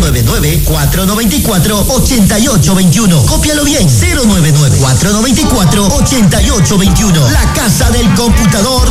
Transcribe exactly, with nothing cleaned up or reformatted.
nueve nueve, cuatro nueve cuatro, ocho ocho dos uno. Cópialo bien, cero nueve nueve, cuatro nueve cuatro, ocho ocho dos uno. La Casa del Computador